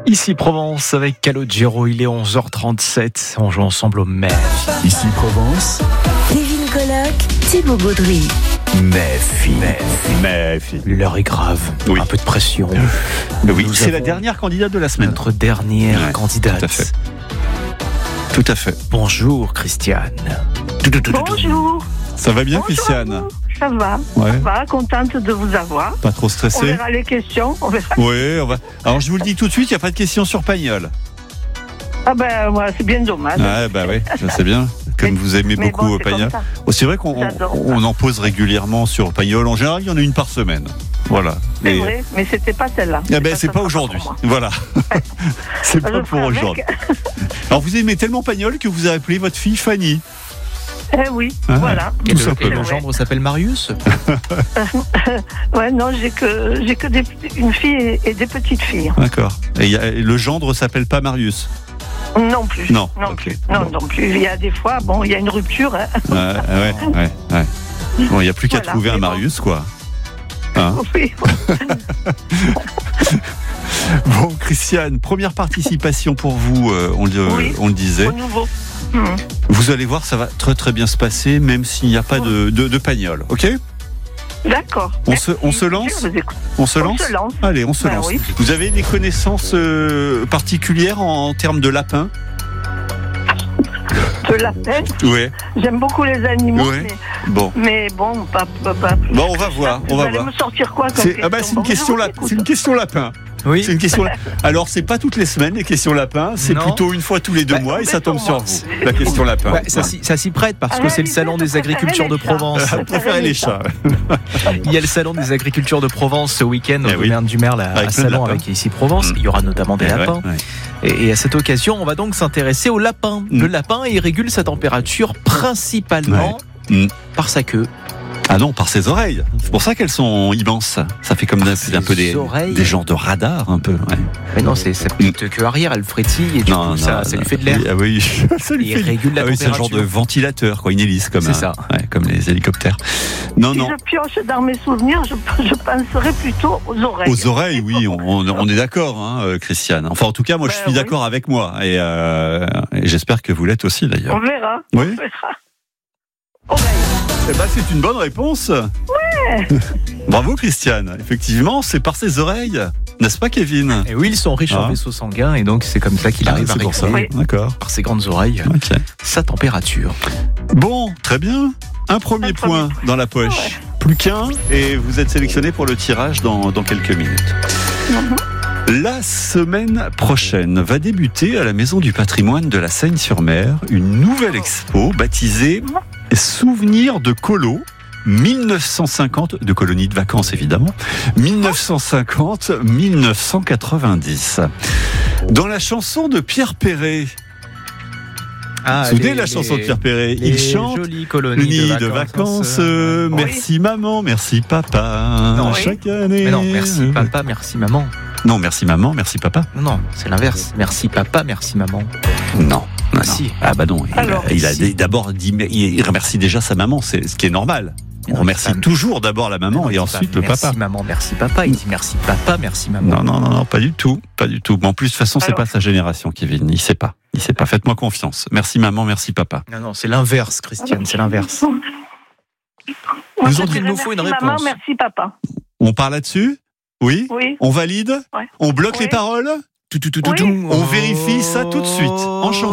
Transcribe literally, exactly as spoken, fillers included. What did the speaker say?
Ici Provence avec Calogero, il est onze heures trente-sept. On joue ensemble au Mef. Ici Provence. Kevin Colloc, Thibaut Gaudry. Mef, Mef. L'heure est grave. Oui. Un peu de pression. Oui, Nous c'est la avons dernière candidate de la semaine. Notre dernière Ouais, candidate. tout à fait. Tout à fait. Bonjour Christiane. Bonjour. Ça va bien, Bonjour Christiane? à vous. Ça va, Ouais. ça va, contente de vous avoir. Pas trop On stressée? verra les questions. On verra. Oui, on va. Alors je vous le dis tout de suite, il n'y a pas de question sur Pagnol. Ah ben, ouais, c'est bien dommage. Ah bah oui, je sais bien. Comme Mais- vous aimez mais beaucoup bon, c'est Pagnol. comme ça. Oh, c'est vrai qu'on J'adore ça. on en pose régulièrement sur Pagnol. En général, il y en a une par semaine. Voilà. C'est Et- vrai, mais c'était pas celle-là. Eh ben, Ça, c'est ça pas sera aujourd'hui. pour moi. Voilà. C'est Je pas pour ferai avec. aujourd'hui. Alors vous aimez tellement Pagnol que vous avez appelé votre fille Fanny. Eh oui, Ah, voilà. Et Tout le, et simplement. le gendre s'appelle Marius. Ouais, non, j'ai que j'ai que des, une fille et, et des petites filles. D'accord. Et il y a- le gendre s'appelle pas Marius. Non plus. Non, Non ok. plus. Non, Bon. non plus. Il y a des fois, bon, il y a une rupture. Hein. Ouais, ouais, ouais, ouais. Bon, il n'y a plus qu'à Voilà, trouver un mais bon. Marius, quoi. Hein Oui. Bon, Christiane, première participation pour vous, euh, on, le, Oui. on le disait. Au nouveau. Hmm. Vous allez voir, ça va très très bien se passer, même s'il n'y a pas de, de, de Pagnol, ok? D'accord. On se, on se lance Je vous écoute. On se On lance se lance. Allez, on se Ben lance. oui. Vous avez des connaissances euh, particulières en, en termes de lapin? De la peine. Ouais. J'aime beaucoup les animaux, Ouais. mais, Bon. mais bon, pas, pas, pas plus. Bon, on va voir, on Vous va allez voir. me sortir quoi comme C'est, question ah bah, c'est une Bon, question je vous lapin. écoute. C'est une question lapin. Oui. C'est une question. Alors, c'est pas toutes les semaines les questions lapins, c'est Non. plutôt une fois tous les deux Bah, mois et ça tombe tombez sur sur vous. La question lapin. Ouais, ça, s'y- ça s'y prête parce À que c'est le réaliser, salon je des agricultures de préférais les Provence. chats. Vous préférez les chats. Il y a le salon des agricultures de Provence ce week-end Eh au oui. Domaine du Merle à, Avec à plein de Salon lapins. avec ici Provence. Mm. Il y aura notamment des Eh ouais, lapins. ouais. Et, et à cette occasion, on va donc s'intéresser au lapin. Mm. Le lapin, il régule sa température principalement Ouais. Mm. par sa queue. Ah non, par ses oreilles. C'est pour ça qu'elles sont immenses. Ça fait comme un, ses un peu des, oreilles. des genres de radars, un peu. Ouais. Mais non, c'est sa petite queue arrière, elle frétille et du coup, ça, ça lui fait de l'air. Oui, ah oui, ça lui Et il fait régule la ah oui, c'est un genre température. de ventilateur, quoi, une hélice comme C'est un- ça. ouais, comme les hélicoptères. Non, Si non. je pioche dans mes souvenirs, je, je penserais plutôt aux oreilles. Aux oreilles, oui, on, on- on est d'accord, hein, euh, Christiane. Enfin, en tout cas, moi, je Ben suis oui. d'accord avec moi, et, euh, et j'espère que vous l'êtes aussi, d'ailleurs. On verra. Oui. On verra. Oreilles. Eh ben, c'est une bonne réponse. Ouais. Bravo, Christiane. Effectivement, c'est par ses oreilles, n'est-ce pas, Kevin? Et oui, ils sont riches en Ah. vaisseaux sanguins et donc c'est comme ça qu'il Ah, arrive à c'est pour ça. réguler D'accord. par ses grandes oreilles Ok. sa température. Bon, très bien. Un premier Un point premier dans la poche. Ouais. Plus qu'un, et vous êtes sélectionné pour le tirage dans, dans quelques minutes. Mhm. La semaine prochaine va débuter à la Maison du patrimoine de la Seine-sur-Mer une nouvelle expo baptisée Souvenirs de Colo mille neuf cent cinquante, de colonies de vacances évidemment, mille neuf cent cinquante à mille neuf cent quatre-vingt-dix. Dans la chanson de Pierre Perret, Ah, vous vous souvenez les- la chanson de les- Pierre Perret? les Il chante jolies le colonies nid de de vacances. vacances, euh, euh, oui. merci maman, merci papa, Non, oui. chaque année. Mais non, merci papa, merci maman. Non, merci maman, merci papa. Non, non, c'est l'inverse. Merci papa, merci maman. Non. Ah, non. si. Ah bah non, il, Alors, a, il a si. dé- d'abord dit, mais il remercie déjà sa maman, c'est ce qui est normal. Mais On non, remercie il dit pas- toujours d'abord la maman Non, il et dit ensuite pas le merci papa. maman, merci papa. Il dit merci papa, merci maman. Non, non, non, non, pas du tout, pas du tout. Mais en plus, de toute façon, c'est Alors. pas sa génération, Kevin. Il sait pas, il sait pas. Faites-moi confiance. Merci maman, merci papa. Non, non, c'est l'inverse, Christiane, c'est l'inverse. Moi, Nous je ont dit, il dirais nous faut une merci maman, réponse. merci papa. On part là-dessus? Oui. Oui. On valide? Ouais. On bloque Oui. les paroles? Tout, tout, tout, tout, Oui. tout. On vérifie ça tout de suite. En chanson.